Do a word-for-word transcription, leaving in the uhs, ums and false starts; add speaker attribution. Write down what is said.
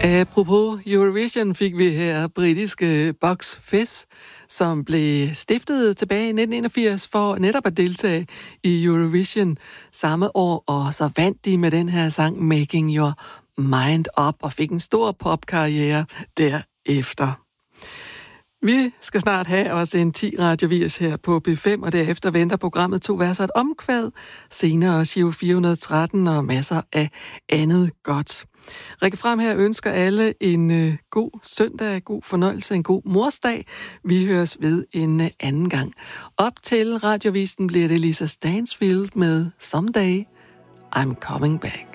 Speaker 1: Apropos Eurovision fik vi her britiske Bucks Fizz, som blev stiftet tilbage i nitten enogfirs for netop at deltage i Eurovision samme år, og så vandt de med den her sang Making Your Mind Up og fik en stor popkarriere derefter. Vi skal snart have også en ti radiovis her på P fem, og derefter venter programmet To Vers og et Omkvæd, senere Giro fire hundrede og tretten og masser af andet godt. Rikke Frem her ønsker alle en øh, god søndag, god fornøjelse, en god morsdag. Vi høres ved en øh, anden gang. Op til radiovisen bliver det Lisa Stansfield med Someday I'm Coming Back.